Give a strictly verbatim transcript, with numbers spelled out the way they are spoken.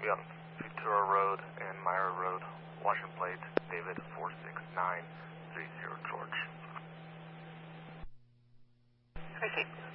be on Futura Road and Myra Road, Washington Plate, David four six nine three zero George. Appreciate